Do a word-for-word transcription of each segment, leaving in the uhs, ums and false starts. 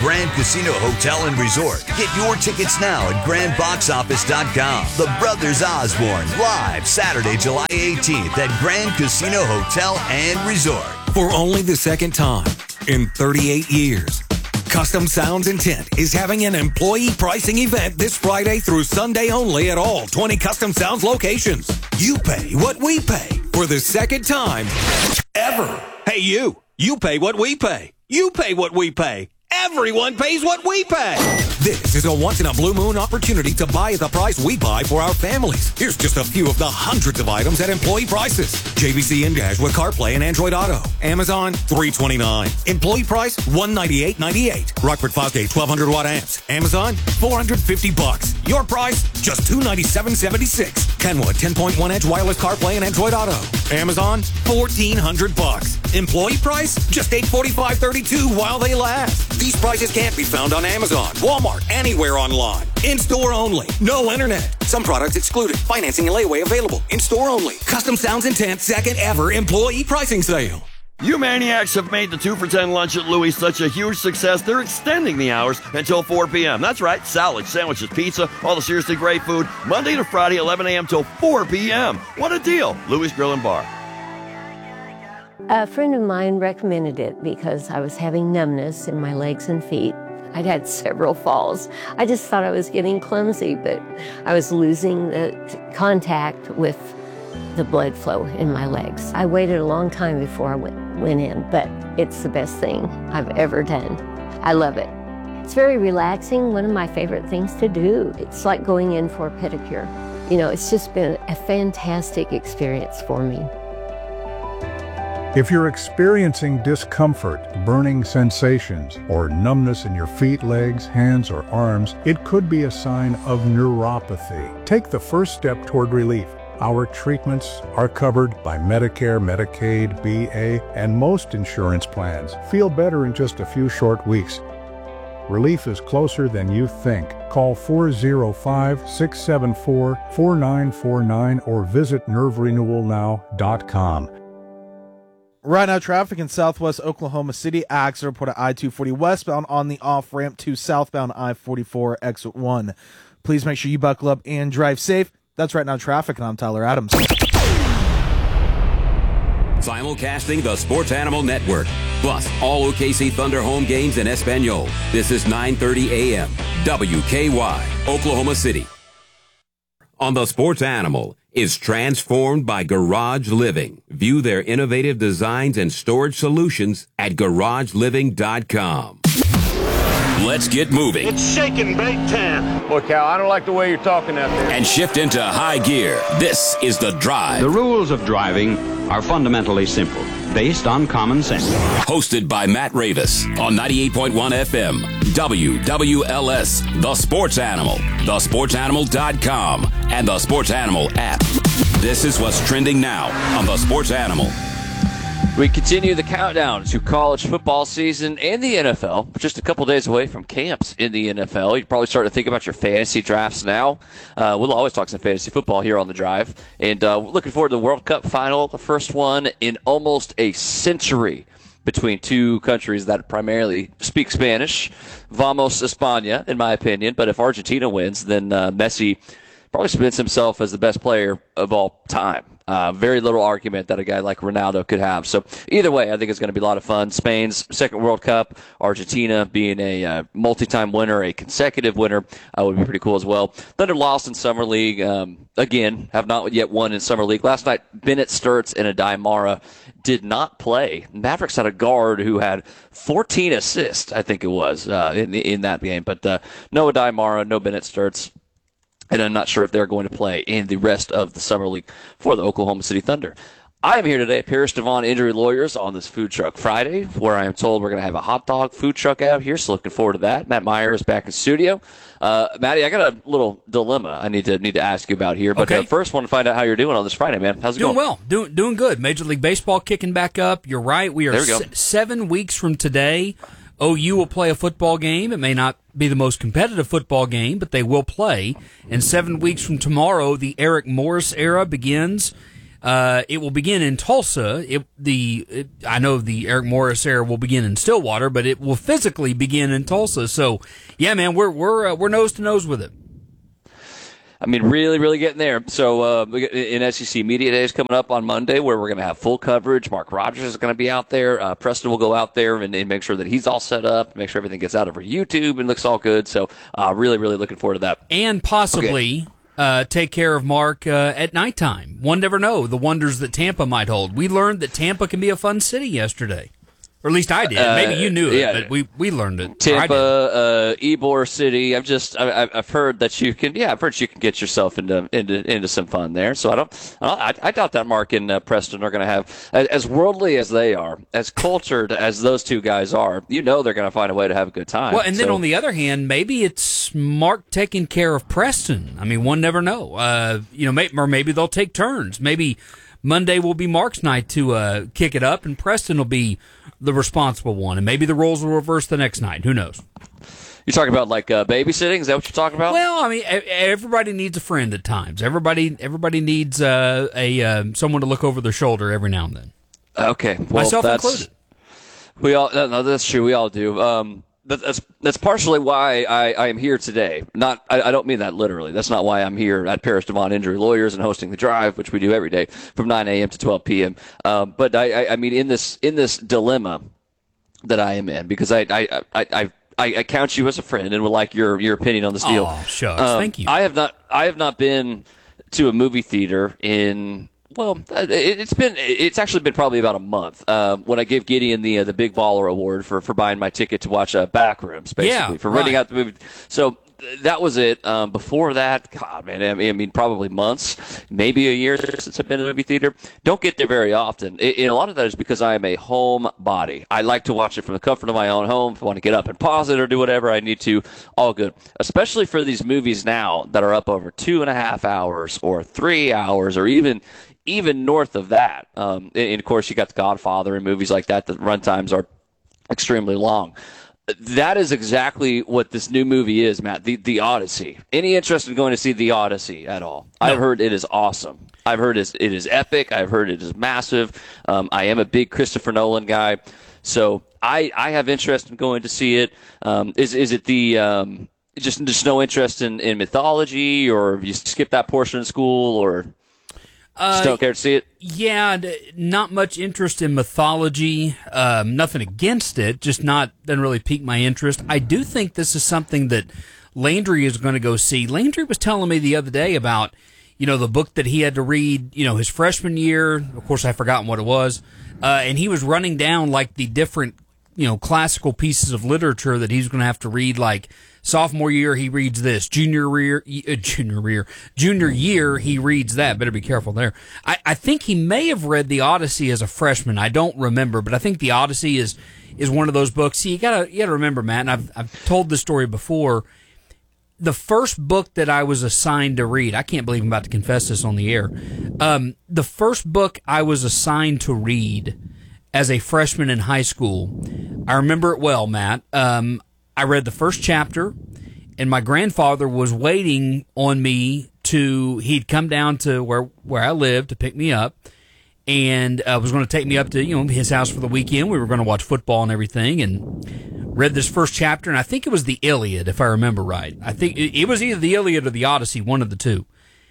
Grand Casino Hotel and Resort. Get your tickets now at grand box office dot com. The Brothers Osborne, live Saturday, July eighteenth at Grand Casino Hotel and Resort. For only the second time in thirty-eight years, Custom Sounds and Tint is having an employee pricing event this Friday through Sunday only at all twenty Custom Sounds locations. You pay what we pay for the second time ever. Hey, you. You pay what we pay. You pay what we pay. Everyone pays what we pay. This is a once-in-a-blue moon opportunity to buy at the price we buy for our families. Here's just a few of the hundreds of items at employee prices. J V C in-dash with CarPlay and Android Auto. Amazon, three twenty-nine. Employee price, one ninety-eight ninety-eight. Rockford Fosgate, twelve hundred watt amps. Amazon, four hundred fifty bucks. Your price, just two ninety-seven seventy-six. Kenwood, ten point one inch wireless CarPlay and Android Auto. Amazon, fourteen hundred bucks. Employee price, just eight forty-five thirty-two while they last. These prices can't be found on Amazon, Walmart, anywhere online. In-store only. No internet. Some products excluded. Financing and layaway available. In-store only. Custom Sounds and Tint second ever employee pricing sale. You maniacs have made the two for ten lunch at Louis such a huge success, they're extending the hours until four p.m. That's right, salads, sandwiches, pizza, all the seriously great food, Monday to Friday, eleven a.m. till four p.m. What a deal. Louis Grill and Bar. A friend of mine recommended it because I was having numbness in my legs and feet. I'd had several falls. I just thought I was getting clumsy, but I was losing the contact with the blood flow in my legs. I waited a long time before I went, went in, but it's the best thing I've ever done. I love it. It's very relaxing, one of my favorite things to do. It's like going in for a pedicure. You know, it's just been a fantastic experience for me. If you're experiencing discomfort, burning sensations, or numbness in your feet, legs, hands, or arms, it could be a sign of neuropathy. Take the first step toward relief. Our treatments are covered by Medicare, Medicaid, B A, and most insurance plans. Feel better in just a few short weeks. Relief is closer than you think. Call four oh five, six seven four, four nine four nine or visit nerve renewal now dot com. Right now, traffic in southwest Oklahoma City, accident report at I two forty westbound on the off-ramp to southbound I forty-four exit one. Please make sure you buckle up and drive safe. That's Right Now Traffic, and I'm Tyler Adams. Simulcasting the Sports Animal Network, plus all O K C Thunder home games in Espanol. This is nine thirty a.m. W K Y, Oklahoma City. On the Sports Animal is transformed by Garage Living. View their innovative designs and storage solutions at garage living dot com. Let's get moving. It's shaking big ten. Boy, Cal, I don't like the way you're talking out there. And shift into high gear. This is The Drive. The rules of driving are fundamentally simple, based on common sense. Hosted by Matt Ravis on ninety-eight point one F M, W W L S, The Sports Animal, the sports animal dot com, and the Sports Animal app. This is what's trending now on The Sports Animal. We continue the countdown to college football season and the N F L. We're just a couple days away from camps in the N F L. You're probably starting to think about your fantasy drafts now. Uh, we'll always talk some fantasy football here on The Drive. And uh, looking forward to the World Cup final, the first one in almost a century between two countries that primarily speak Spanish. Vamos España, in my opinion. But if Argentina wins, then uh, Messi probably cements himself as the best player of all time. Uh, very little argument that a guy like Ronaldo could have. So either way, I think it's going to be a lot of fun. Spain's second World Cup, Argentina being a uh, multi-time winner, a consecutive winner, uh, would be pretty cool as well. Thunder lost in Summer League. Um, again, have not yet won in Summer League. Last night, Bennett Sturts and Adai Mara did not play. Mavericks had a guard who had fourteen assists, I think it was, uh, in, in that game. But uh, no Adai Mara, no Bennett Sturts. And I'm not sure if they're going to play in the rest of the Summer League for the Oklahoma City Thunder. I am here today at Paris Devon Injury Lawyers on this Food Truck Friday, where I am told we're going to have a hot dog food truck out here, so looking forward to that. Matt Meyer is back in studio. Uh, Matty, I got a little dilemma I need to need to ask you about here, but okay. uh, first I want to find out how you're doing on this Friday, man. How's it doing going? Doing well. Doing, doing good. Major League Baseball kicking back up. You're right. We are there we go. s- seven weeks from today. O U will play a football game. It may not be the most competitive football game, but they will play. And seven weeks from tomorrow, the Eric Morris era begins. Uh, it will begin in Tulsa. It, the it, I know the Eric Morris era will begin in Stillwater, but it will physically begin in Tulsa. So, yeah, man, we're we're uh, we're nose to nose with it. I mean, really, really getting there. So, uh, in S E C Media Days coming up on Monday, where we're going to have full coverage. Mark Rogers is going to be out there. Uh, Preston will go out there and, and make sure that he's all set up, make sure everything gets out over YouTube and looks all good. So, uh, really, really looking forward to that. And possibly okay. uh, take care of Mark uh, at nighttime. One never know the wonders that Tampa might hold. We learned that Tampa can be a fun city yesterday. Or at least I did. Maybe you knew it, uh, yeah. but we, we learned it. Tampa, uh, Ybor City. I've just I, I've heard that you can yeah I've heard you can get yourself into into into some fun there. So I don't I, I doubt that Mark and uh, Preston are going to have as worldly as they are, as cultured as those two guys are. You know they're going to find a way to have a good time. Well, and then so. on the other hand, maybe it's Mark taking care of Preston. I mean, one never know. Uh, you know, may, or maybe they'll take turns. Maybe Monday will be Mark's night to uh, kick it up, and Preston will be the responsible one, and maybe the roles will reverse the next night. Who knows? You're talking about like uh, babysitting? Is that what you're talking about? Well, I mean, everybody needs a friend at times. Everybody, everybody needs uh, a uh, someone to look over their shoulder every now and then. Okay, well, myself that's, included. We all no, that's true. We all do. Um, That's that's partially why I, I am here today. Not I, I don't mean that literally. That's not why I'm here at Paris Devon Injury Lawyers and hosting the drive, which we do every day from nine a.m. to twelve p.m. Um, but I, I, I mean in this in this dilemma that I am in, because I I, I, I I, I count you as a friend and would like your, your opinion on this deal. Oh, shucks. Um, Thank you. I have not I have not been to a movie theater in. Well, it's been it's actually been probably about a month uh, when I gave Gideon the uh, the Big Baller Award for, for buying my ticket to watch uh, Backrooms, basically, yeah, for renting right. out the movie. So that was it. Um, before that, God, man, I mean, I mean, probably months, maybe a year since I've been in a movie theater. Don't get there very often. It, and a lot of that is because I am a home body. I like to watch it from the comfort of my own home. If I want to get up and pause it or do whatever I need to, all good. Especially for these movies now that are up over two and a half hours or three hours or even even north of that. Um, and, of course, you got The Godfather and movies like that. The runtimes are extremely long. That is exactly what this new movie is, Matt, the, the Odyssey. Any interest in going to see The Odyssey at all? No. I've heard it is awesome. I've heard it is epic. I've heard it is massive. Um, I am a big Christopher Nolan guy, so I, I have interest in going to see it. Um, is is it the um, just just no interest in, in mythology, or you skip that portion in school, or uh, just don't care to see it? Yeah, not much interest in mythology. Um, nothing against it, just not doesn't really pique my interest. I do think this is something that Landry is going to go see. Landry was telling me the other day about, you know, the book that he had to read, you know, his freshman year. Of course, I've forgotten what it was. Uh, and he was running down, like, the different, you know, classical pieces of literature that he's going to have to read. Like, sophomore year, he reads this. Junior year, uh, junior year, junior year, he reads that. Better be careful there. I, I think he may have read the Odyssey as a freshman. I don't remember, but I think the Odyssey is is one of those books. See, you gotta you gotta remember, Matt, and I've I've told this story before. The first book that I was assigned to read, I can't believe I'm about to confess this on the air. Um, the first book I was assigned to read as a freshman in high school, I remember it well, Matt. Um, I read the first chapter, and my grandfather was waiting on me to, he'd come down to where, where I lived to pick me up, and uh, was going to take me up to, you know, his house for the weekend. We were going to watch football and everything, and read this first chapter, and I think it was the Iliad, if I remember right. I think it was either the Iliad or the Odyssey, one of the two.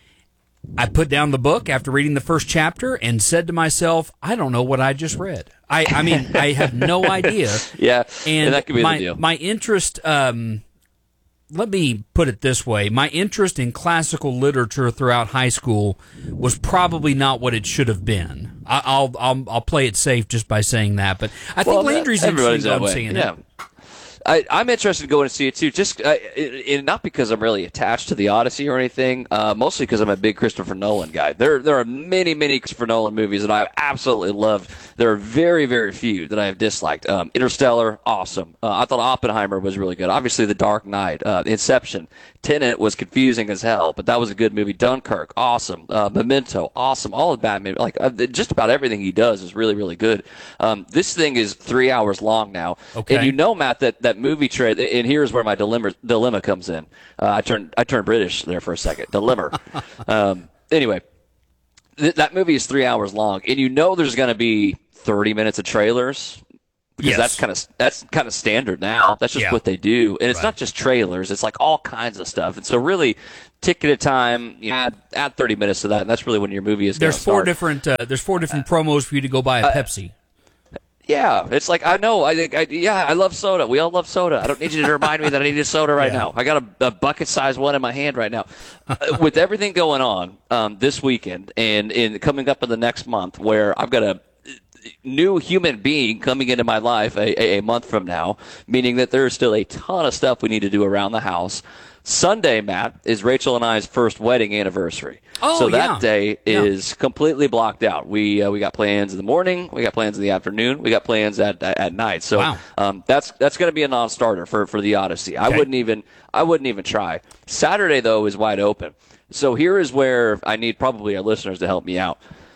I put down the book after reading the first chapter and said to myself, I don't know what I just read. I, I mean, I have no idea. Yeah, and yeah, that could be my, the deal. My interest, um, let me put it this way, my interest in classical literature throughout high school was probably not what it should have been. I, I'll, I'll I'll play it safe just by saying that, but I think well, Landry's everybody's interested in that seeing way. Yeah. it. I, I'm interested in going to see it too. Just uh, it, it, not because I'm really attached to the Odyssey or anything. Uh, mostly because I'm a big Christopher Nolan guy. There, there are many, many Christopher Nolan movies that I absolutely loved. There are very, very few that I have disliked. Um, Interstellar, awesome. Uh, I thought Oppenheimer was really good. Obviously, The Dark Knight, uh, Inception, Tenet was confusing as hell, but that was a good movie. Dunkirk, awesome. Uh, Memento, awesome. All of Batman, like uh, just about everything he does is really, really good. Um, this thing is three hours long now, okay. And you know, Matt, that that movie trade. And here's where my dilemma dilemma comes in. Uh, I turned I turned British there for a second. Dilemma. um, anyway, th- that movie is three hours long, and you know there's going to be thirty minutes of trailers. Because yes. that's kind of that's kind of standard now. That's just yeah. what they do, and it's right. not just trailers. It's like all kinds of stuff. And so, really, ticketed time, you add add thirty minutes to that, and that's really when your movie is. There's four start. different. Uh, there's four different promos for you to go buy a uh, Pepsi. Yeah, it's like I know. I think. I, yeah, I love soda. We all love soda. I don't need you to remind me that I need a soda right yeah. now. I got a, a bucket-sized one in my hand right now. uh, with everything going on um, this weekend and in coming up in the next month, where I've got a new human being coming into my life a, a, a month from now, meaning that there's still a ton of stuff we need to do around the house. Sunday, Matt, is Rachel and I's first wedding anniversary. Oh, so that yeah. day is yeah. completely blocked out. We uh, we got plans in the morning, we got plans in the afternoon, we got plans at at, at night. So wow. um, that's that's going to be a non-starter for, for the Odyssey. Okay. I wouldn't even I wouldn't even try. Saturday though is wide open. So here is where I need probably our listeners to help me out.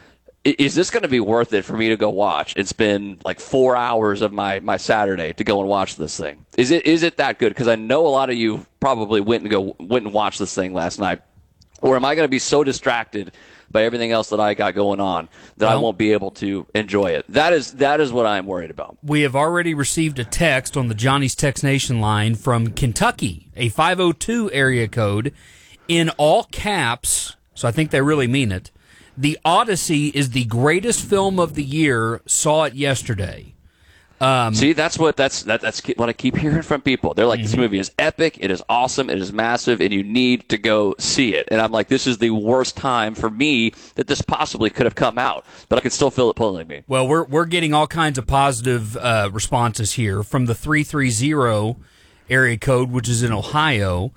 Is this going to be worth it for me to go watch and spend like four hours of my, my Saturday to go and watch this thing? Is it is it that good? Because I know a lot of you probably went and go went and watched this thing last night. Or am I going to be so distracted by everything else that I got going on that well, I won't be able to enjoy it? That is that is what I'm worried about. We have already received a text on the Johnny's Text Nation line from Kentucky, a five oh two area code, in all caps. So I think they really mean it. The Odyssey is the greatest film of the year. Saw it yesterday. Um, See, that's what that's that, that's what I keep hearing from people. They're like, mm-hmm. this movie is epic. It is awesome. It is massive, and you need to go see it. And I'm like, this is the worst time for me that this possibly could have come out, but I can still feel it pulling me. Well, we're we're getting all kinds of positive uh, responses here from the three three zero area code, which is in Ohio.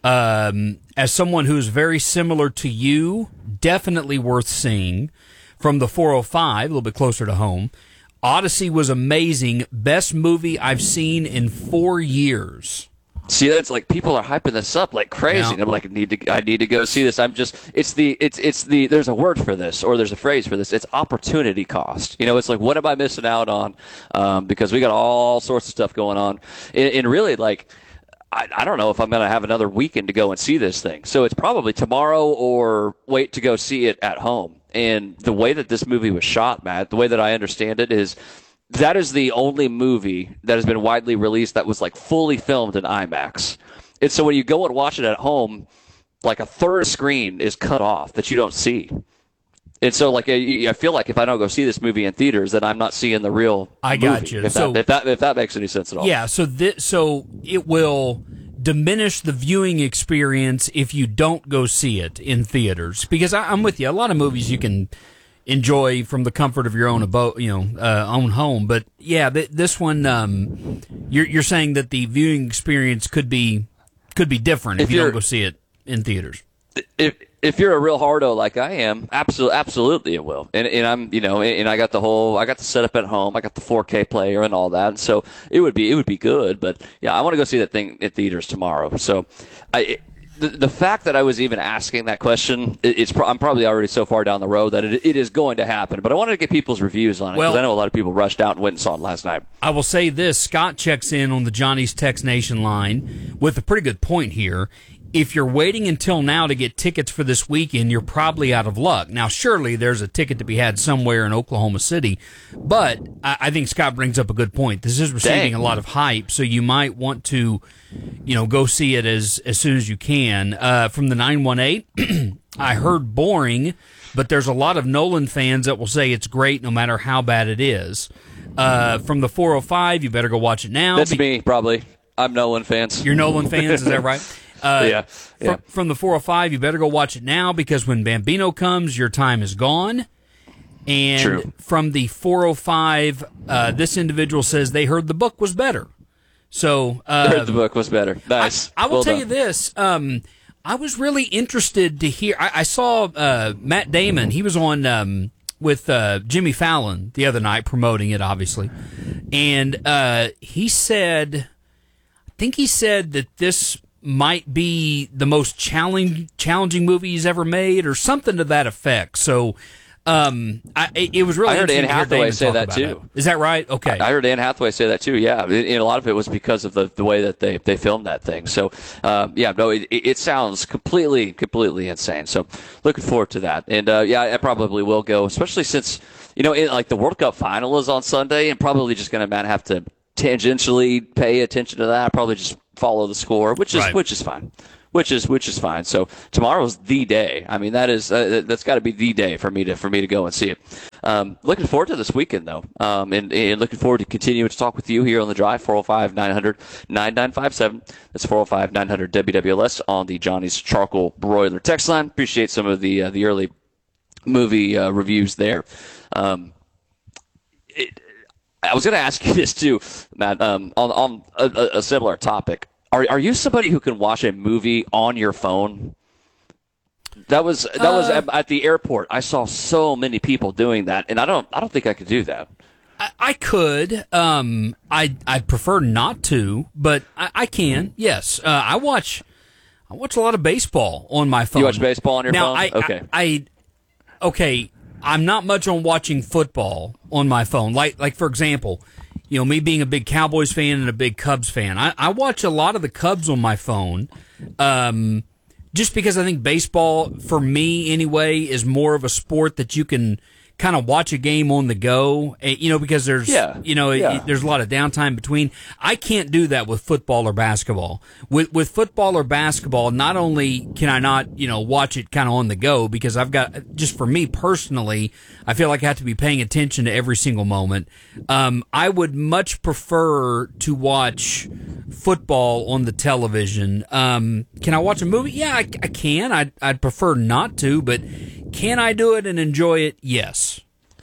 Um, as someone who's very similar to you, definitely worth seeing. From the four oh five, a little bit closer to home, Odyssey was amazing. Best movie I've seen in four years. See, that's like people are hyping this up like crazy. Yeah. And I'm like, I need to, I need to go see this. I'm just, it's the, it's, it's the. There's a word for this, or there's a phrase for this. It's opportunity cost. You know, it's like, what am I missing out on? Um, because we got all sorts of stuff going on, and, and really, like, I, I don't know if I'm going to have another weekend to go and see this thing. So it's probably tomorrow or wait to go see it at home. And the way that this movie was shot, Matt, the way that I understand it is that is the only movie that has been widely released that was like fully filmed in IMAX. And so when you go and watch it at home, like a third screen is cut off that you don't see. And so, like, I, I feel like if I don't go see this movie in theaters, then I'm not seeing the real I movie, got you. If, so, that, if, that, if that makes any sense at all. Yeah, so, th- so it will diminish the viewing experience if you don't go see it in theaters. Because I, I'm with you. A lot of movies you can enjoy from the comfort of your own abode, you know, uh, own home. But, yeah, th- this one, um, you're, you're saying that the viewing experience could be could be different if, if you don't go see it in theaters. If if you're a real hardo like I am, absolutely, absolutely it will. And and I'm, you know, and, and I got the whole, I got the setup at home, I got the four K player and all that. And so it would be, it would be good. But yeah, I want to go see that thing in theaters tomorrow. So, I, it, the the fact that I was even asking that question, it, it's pro- I'm probably already so far down the road that it it is going to happen. But I wanted to get people's reviews on it because well, I know a lot of people rushed out and went and saw it last night. I will say this: Scott checks in on the Johnny's Text Nation line with a pretty good point here. If you're waiting until now to get tickets for this weekend, you're probably out of luck. Now, surely there's a ticket to be had somewhere in Oklahoma City, but I, I think Scott brings up a good point. This is receiving Dang. a lot of hype, so you might want to, you know, go see it as as soon as you can. Uh, from the nine one eight, I heard boring, but there's a lot of Nolan fans that will say it's great no matter how bad it is. Uh, from the four oh five, you better go watch it now. That's be- me, probably. I'm Nolan fans. You're Nolan fans, is that right? Uh, yeah, yeah. From, from the four oh five, you better go watch it now because when Bambino comes, your time is gone. And True. From the four oh five, uh, this individual says they heard the book was better. So uh, heard the book was better. Nice. I, I will well tell done. you this. Um, I was really interested to hear. I, I saw uh, Matt Damon. He was on um, with uh, Jimmy Fallon the other night promoting it, obviously. And uh, he said, I think he said that this might be the most challenging challenging movie he's ever made or something to that effect. So Um, I, it was really I heard interesting Anne to hear Hathaway Damon say talk that about too. it. Is that right? Okay. I heard Anne Hathaway say that too. Yeah, and a lot of it was because of the, the way that they, they filmed that thing. So, um, yeah, no, it, it sounds completely completely insane. So, looking forward to that. And uh, yeah, I probably will go, especially since you know, it, like the World Cup final is on Sunday, and probably just going to have to tangentially pay attention to that. Probably just follow the score, which is right. which is fine. Which is which is fine. So tomorrow's the day. I mean, that is uh, that's got to be the day for me to for me to go and see it. Um, looking forward to this weekend though, um, and, and looking forward to continuing to talk with you here on the drive. four oh five, nine hundred, nine nine five seven. That's four oh five, nine hundred, W W L S on the Johnny's Charcoal Broiler text line. Appreciate some of the uh, the early movie uh, reviews there. Um, it, I was going to ask you this too, Matt, um, on on a, a similar topic. Are are you somebody who can watch a movie on your phone? That was that uh, was at, at the airport. I saw so many people doing that, and I don't I don't think I could do that. I, I could. Um, I I'd prefer not to, but I, I can. Yes, uh, I watch. I watch a lot of baseball on my phone. You watch baseball on your now, phone? I, okay. I, I okay. I'm not much on watching football on my phone. Like like for example. You know, me being a big Cowboys fan and a big Cubs fan, I, I watch a lot of the Cubs on my phone, um, just because I think baseball, for me anyway, is more of a sport that you can kind of watch a game on the go, you know, because there's, yeah. you know, yeah. it, there's a lot of downtime between. I can't do that with football or basketball. With with football or basketball, not only can I not, you know, watch it kind of on the go, because I've got, just for me personally, I feel like I have to be paying attention to every single moment. Um, I would much prefer to watch football on the television. Um, can I watch a movie? Yeah, I, I can. I'd, I'd prefer not to, but can I do it and enjoy it? Yes.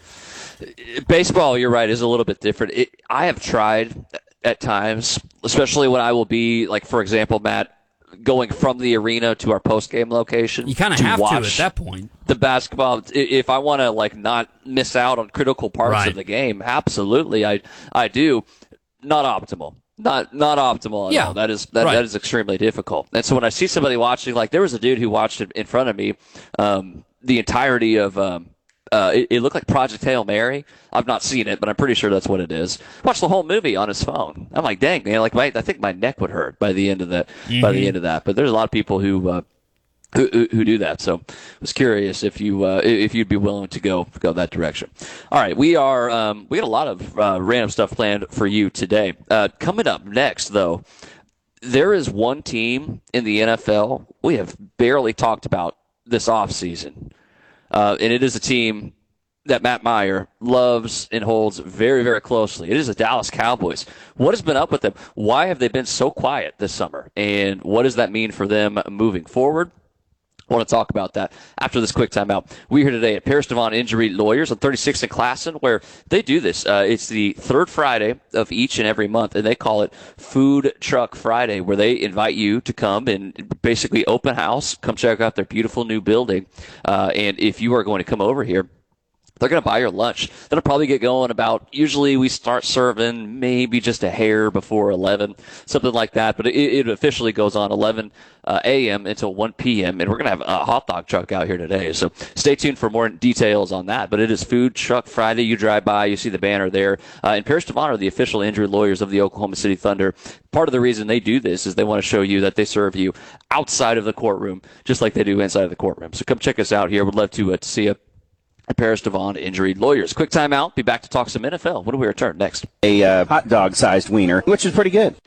Baseball, you're right, is a little bit different. It, I have tried at times, especially when I will be, like, for example, Matt, going from the arena to our post-game location. You kind of have to at that point. The basketball, if I want to, like, not miss out on critical parts right. of the game, absolutely, I I do. Not optimal. Not not optimal at yeah. all. That is that, right. that is extremely difficult. And so when I see somebody watching, like there was a dude who watched it in front of me, um, the entirety of um, uh, it, it looked like Project Hail Mary. I've not seen it, but I'm pretty sure that's what it is. Watched the whole movie on his phone. I'm like, dang man, like my, I think my neck would hurt by the end of that. Mm-hmm. By the end of that, but there's a lot of people who. Uh, Who, who, who do that? So, I was curious if you uh, if you'd be willing to go go that direction. All right, we are um, we got a lot of uh, random stuff planned for you today. Uh, coming up next, though, there is one team in the N F L we have barely talked about this offseason, uh, and it is a team that Matt Meyer loves and holds very, very closely. It is the Dallas Cowboys. What has been up with them? Why have they been so quiet this summer? And what does that mean for them moving forward? I want to talk about that after this quick timeout. We're here today at Paris Devon Injury Lawyers on thirty-sixth and Classen, where they do this. Uh, it's the third Friday of each and every month, and they call it Food Truck Friday, where they invite you to come and basically open house, come check out their beautiful new building. Uh, and if you are going to come over here, they're going to buy your lunch. That'll probably get going about, usually we start serving maybe just a hair before eleven, something like that. But it, it officially goes on eleven a.m. until one p.m. And we're going to have a hot dog truck out here today. So stay tuned for more details on that. But it is Food Truck Friday. You drive by, you see the banner there. Uh, and Paris Devon are the official injury lawyers of the Oklahoma City Thunder. Part of the reason they do this is they want to show you that they serve you outside of the courtroom, just like they do inside of the courtroom. So come check us out here. We'd love to, uh, to see you. Paris Devon Injury Lawyers. Quick time out. Be back to talk some N F L. When do we return next? A uh, hot dog-sized wiener, which is pretty good.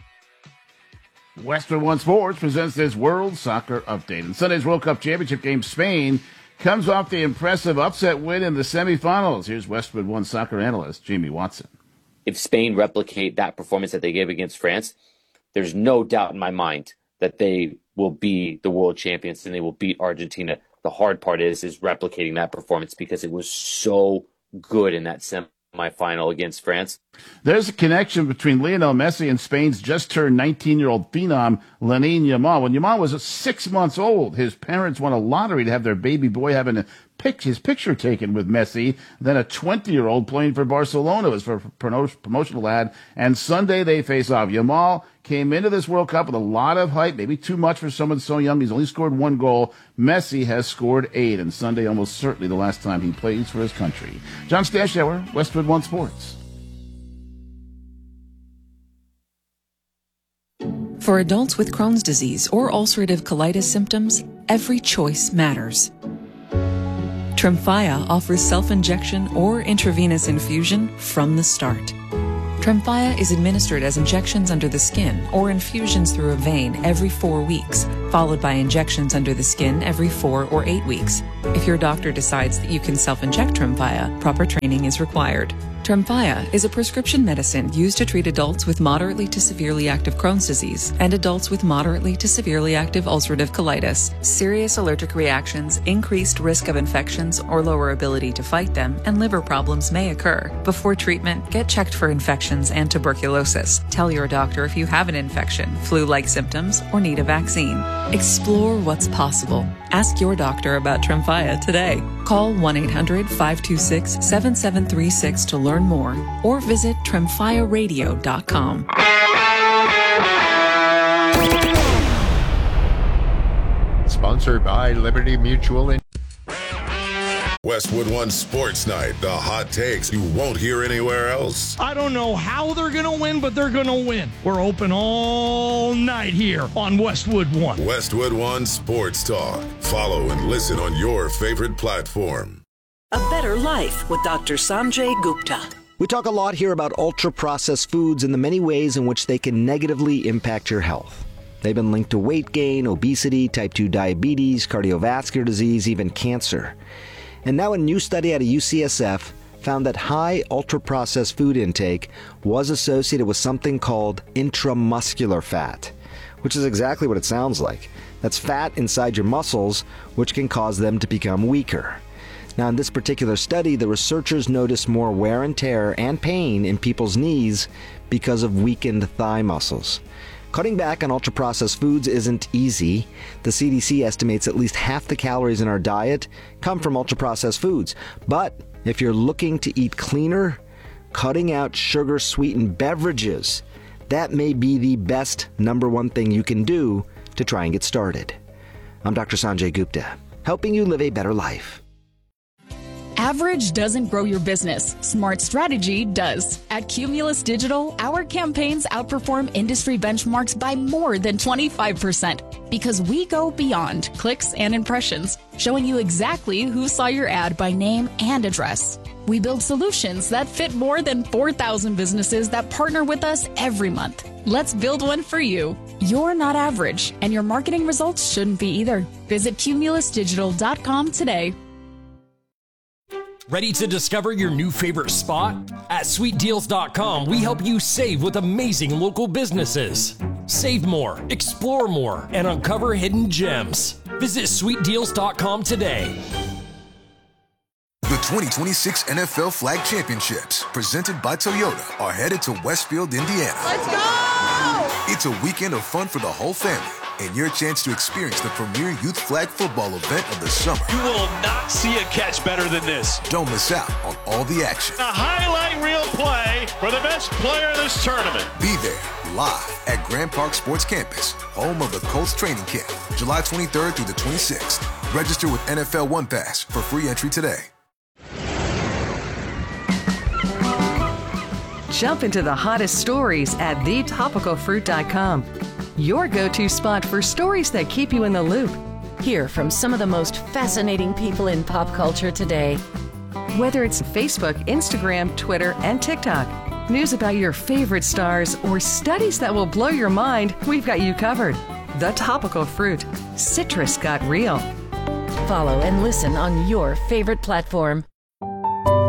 Westwood One Sports presents this World Soccer Update. In Sunday's World Cup Championship game, Spain comes off the impressive upset win in the semifinals. Here's Westwood One Soccer analyst Jamie Watson. If Spain replicate that performance that they gave against France, there's no doubt in my mind that they will be the world champions and they will beat Argentina. The hard part is is replicating that performance because it was so good in that semifinal against France. There's a connection between Lionel Messi and Spain's just-turned nineteen-year-old phenom, Lamine Yamal. When Yamal was six months old, his parents won a lottery to have their baby boy have an pic- his picture taken with Messi. Then a twenty-year-old playing for Barcelona was for a promotional ad. And Sunday they face off. Yamal came into this World Cup with a lot of hype, maybe too much for someone so young. He's only scored one goal. Messi has scored eight, and Sunday almost certainly the last time he plays for his country. John Stashower, Westwood One Sports. For adults with Crohn's disease or ulcerative colitis symptoms, every choice matters. Tremfya offers self-injection or intravenous infusion from the start. Tremfya is administered as injections under the skin or infusions through a vein every four weeks, followed by injections under the skin every four or eight weeks. If your doctor decides that you can self-inject Tremfya, proper training is required. Tremfya is a prescription medicine used to treat adults with moderately to severely active Crohn's disease and adults with moderately to severely active ulcerative colitis. Serious allergic reactions, increased risk of infections or lower ability to fight them, and liver problems may occur. Before treatment, get checked for infections and tuberculosis. Tell your doctor if you have an infection, flu-like symptoms, or need a vaccine. Explore what's possible. Ask your doctor about Tremfya today. Call one eight hundred five two six seven seven three six to learn more, or visit tremfya radio dot com. Sponsored by Liberty Mutual. In- Westwood One Sports Night, the hot takes you won't hear anywhere else. I don't know how they're going to win, but they're going to win. We're open all night here on Westwood One. Westwood One Sports Talk. Follow and listen on your favorite platform. A Better Life with Doctor Sanjay Gupta. We talk a lot here about ultra-processed foods and the many ways in which they can negatively impact your health. They've been linked to weight gain, obesity, type two diabetes, cardiovascular disease, even cancer. And now a new study out of U C S F found that high ultra-processed food intake was associated with something called intramuscular fat, which is exactly what it sounds like. That's fat inside your muscles, which can cause them to become weaker. Now, in this particular study, the researchers noticed more wear and tear and pain in people's knees because of weakened thigh muscles. Cutting back on ultra-processed foods isn't easy. The C D C estimates at least half the calories in our diet come from ultra-processed foods. But if you're looking to eat cleaner, cutting out sugar-sweetened beverages, that may be the best number one thing you can do to try and get started. I'm Doctor Sanjay Gupta, helping you live a better life. Average doesn't grow your business. Smart strategy does. At Cumulus Digital, our campaigns outperform industry benchmarks by more than twenty-five percent because we go beyond clicks and impressions, showing you exactly who saw your ad by name and address. We build solutions that fit more than four thousand businesses that partner with us every month. Let's build one for you. You're not average, and your marketing results shouldn't be either. Visit cumulus digital dot com today. Ready to discover your new favorite spot? At sweet deals dot com, we help you save with amazing local businesses. Save more, explore more, and uncover hidden gems. Visit sweet deals dot com today. The twenty twenty-six N F L Flag Championships, presented by Toyota, are headed to Westfield, Indiana. Let's go! It's a weekend of fun for the whole family, and your chance to experience the premier youth flag football event of the summer. You will not see a catch better than this. Don't miss out on all the action. A highlight reel play for the best player in this tournament. Be there, live at Grand Park Sports Campus, home of the Colts training camp, July twenty-third through the twenty-sixth. Register with N F L One Pass for free entry today. Jump into the hottest stories at the topical fruit dot com. Your go-to spot for stories that keep you in the loop. Hear from some of the most fascinating people in pop culture today. Whether it's Facebook, Instagram, Twitter, and TikTok, news about your favorite stars, or studies that will blow your mind, we've got you covered. The Topical Fruit. Citrus got real. Follow and listen on your favorite platform.